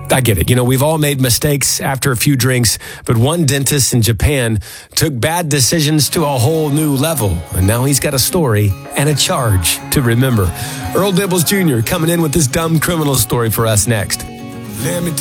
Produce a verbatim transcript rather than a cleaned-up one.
I get it. You know, we've all made mistakes after a few drinks, but one dentist in Japan took bad decisions to a whole new level. And now he's got a story and a charge to remember. Earl Dibbles Junior coming in with this dumb criminal story for us next. Let me